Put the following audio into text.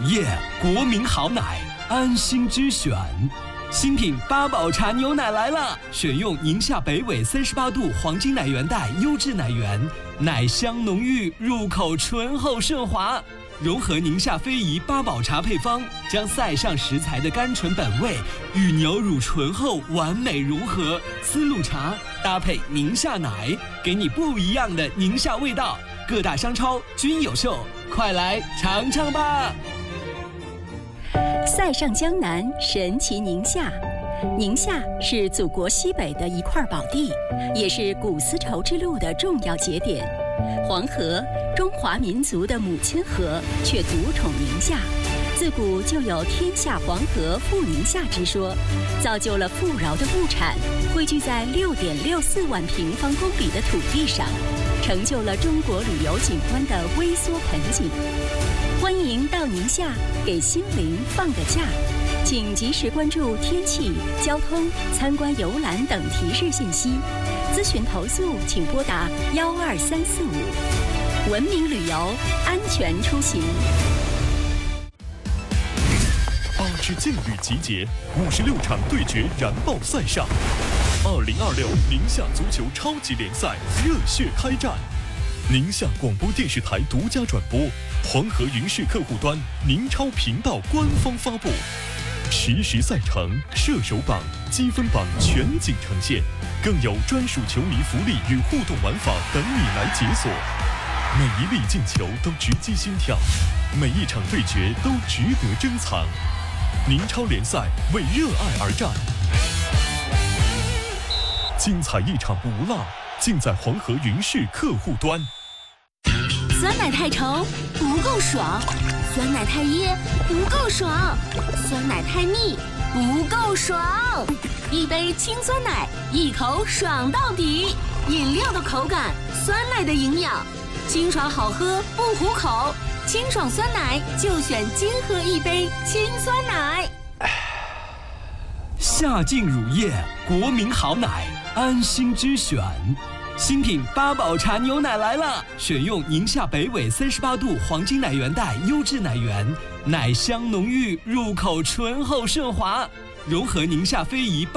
业，国民好奶，安心之选。新品八宝茶牛奶来了，选用宁夏北纬38度黄金奶源带优质奶源，奶香浓郁，入口醇厚顺滑。融合宁夏非遗八宝茶配方，将塞上食材的甘醇本味与牛乳醇厚完美融合。丝路茶搭配宁夏奶，给你不一样的宁夏味道。各大商超均有售，快来尝尝吧！ 塞上江南，神奇宁夏。宁夏是祖国西北的一块宝地，也是古丝绸之路的重要节点。黄河，中华民族的母亲河，却独宠宁夏。自古就有天下黄河富宁夏之说，造就了富饶的物产汇聚在6.64万平方公里的土地上，成就了中国旅游景观的微缩盆景。欢迎到宁夏给心灵放个假，请及时关注天气、交通、参观游览等提示信息。咨询投诉请拨打12345。文明旅游，安全出行。 8支劲旅集结，56场对决燃爆赛上，2026宁夏足球超级联赛热血开战。宁夏广播电视台独家转播，黄河云视客户端宁超频道官方发布，实时赛程、射手榜、积分榜全景呈现，更有专属球迷福利与互动玩法等你来解锁。每一粒进球都直击心跳，每一场对决都值得珍藏。宁超联赛为热爱而战，精彩一场不落，尽在黄河云视客户端。 酸奶太稠不够爽，酸奶太噎不够爽，酸奶太腻不够爽。一杯清酸奶，一口爽到底。饮料的口感，酸奶的营养，清爽好喝不糊口。清爽酸奶就选金喝一杯清酸奶。 夏劲乳业，国民好奶，安心之选。新品八宝茶牛奶来了，选用宁夏北纬38度黄金奶源带优质奶源，奶香浓郁，入口醇厚顺滑，融合宁夏非遗